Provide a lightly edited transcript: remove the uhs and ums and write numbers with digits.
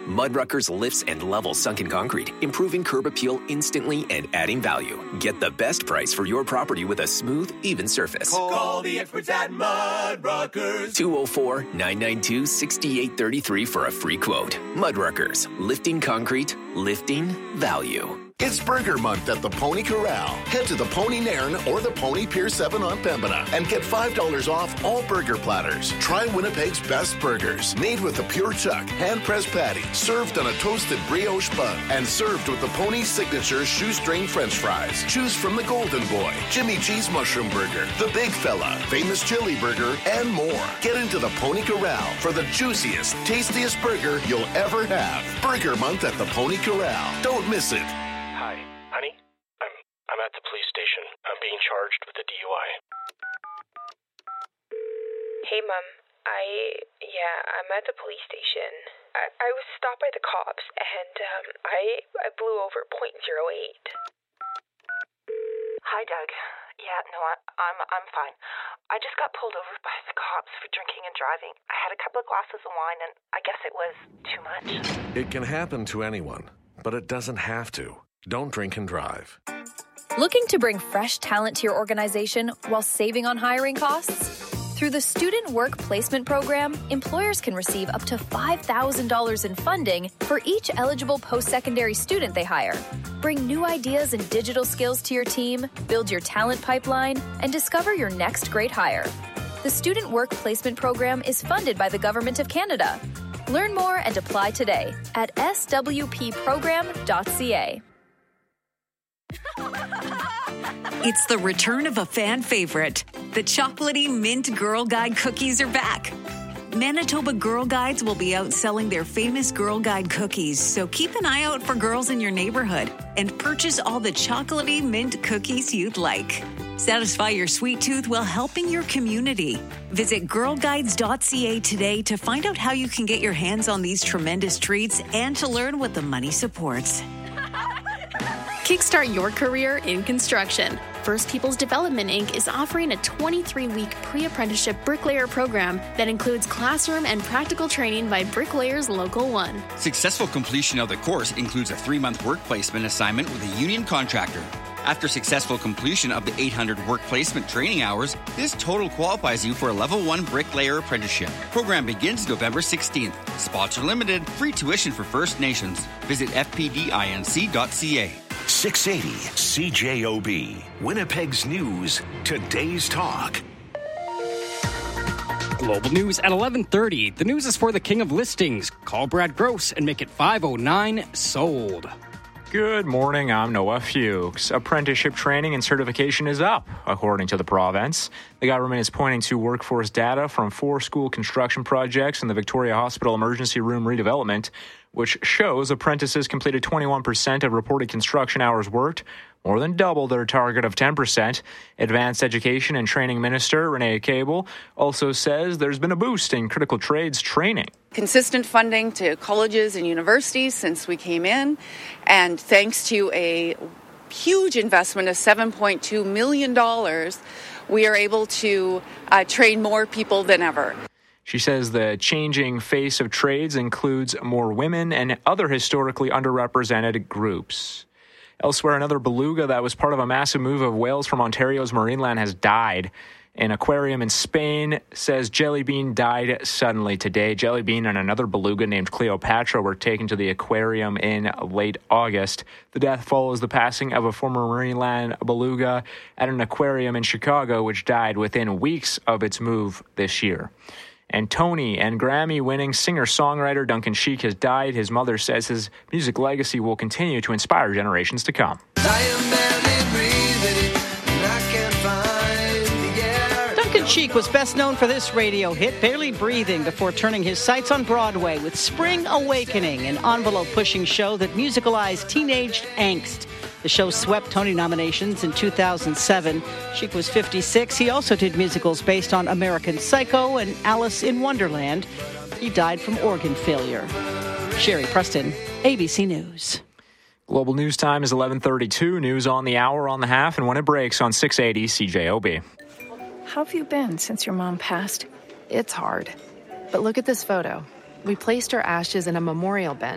Mudruckers lifts and levels sunken concrete, improving curb appeal instantly and adding value. Get the best price for your property with a smooth, even surface. Call the experts at Mudruckers. 204-992-6833 for a free quote. Mudruckers, lifting concrete, lifting value. It's Burger Month at the Pony Corral. Head to the Pony Nairn or the Pony Pier 7 on Pembina and get $5 off all burger platters. Try Winnipeg's best burgers, made with a pure chuck, hand-pressed patty, served on a toasted brioche bun, and served with the Pony signature shoestring French fries. Choose from the Golden Boy, Jimmy Cheese Mushroom Burger, the Big Fella, Famous Chili Burger, and more. Get into the Pony Corral for the juiciest, tastiest burger you'll ever have. Burger Month at the Pony Corral. Don't miss it. Hi, honey. I'm at the police station. I'm being charged with a DUI. Hey, Mom. I'm at the police station. I was stopped by the cops, and I blew over .08. Hi, Doug. Yeah, no, I'm fine. I just got pulled over by the cops for drinking and driving. I had a couple of glasses of wine, and I guess it was too much. It can happen to anyone, but it doesn't have to. Don't drink and drive. Looking to bring fresh talent to your organization while saving on hiring costs? Through the Student Work Placement Program, employers can receive up to $5,000 in funding for each eligible post-secondary student they hire. Bring new ideas and digital skills to your team, build your talent pipeline, and discover your next great hire. The Student Work Placement Program is funded by the Government of Canada. Learn more and apply today at swpprogram.ca. It's the return of a fan favorite. The chocolatey mint Girl Guide cookies are back. Manitoba Girl Guides will be out selling their famous Girl Guide cookies, so keep an eye out for girls in your neighborhood and purchase all the chocolatey mint cookies you'd like. Satisfy your sweet tooth while helping your community. Visit girlguides.ca today to find out how you can get your hands on these tremendous treats and to learn what the money supports. Kickstart your career in construction. First Peoples Development, Inc. is offering a 23-week pre-apprenticeship bricklayer program that includes classroom and practical training by Bricklayers Local 1. Successful completion of the course includes a 3-month work placement assignment with a union contractor. After successful completion of the 800 work placement training hours, this total qualifies you for a Level 1 bricklayer apprenticeship. Program begins November 16th. Spots are limited. Free tuition for First Nations. Visit fpdinc.ca. 680 CJOB, Winnipeg's News, Today's Talk. Global news at 11:30. The news is for the king of listings. Call Brad Gross and make it 509 sold. Good morning, I'm Noah Fuchs. Apprenticeship training and certification is up, according to the province. The government is pointing to workforce data from 4 school construction projects and the Victoria Hospital Emergency Room redevelopment, which shows apprentices completed 21% of reported construction hours worked, more than double their target of 10%. Advanced Education and Training Minister Renee Cable also says there's been a boost in critical trades training. Consistent funding to colleges and universities since we came in, and thanks to a huge investment of $7.2 million, we are able to train more people than ever. She says the changing face of trades includes more women and other historically underrepresented groups. Elsewhere, another beluga that was part of a massive move of whales from Ontario's Marineland has died. An aquarium in Spain says Jellybean died suddenly today. Jellybean and another beluga named Cleopatra were taken to the aquarium in late August. The death follows the passing of a former Marineland beluga at an aquarium in Chicago, which died within weeks of its move this year. And Tony and Grammy-winning singer-songwriter Duncan Sheik has died. His mother says his music legacy will continue to inspire generations to come. Duncan Sheik was best known for this radio hit, Barely Breathing, before turning his sights on Broadway with Spring Awakening, an envelope-pushing show that musicalized teenage angst. The show swept Tony nominations in 2007. Sheik was 56. He also did musicals based on American Psycho and Alice in Wonderland. He died from organ failure. Sherry Preston, ABC News. Global news time is 11:32. News on the hour, on the half, and when it breaks on 680 CJOB. How have you been since your mom passed? It's hard. But look at this photo. We placed her ashes in a memorial bench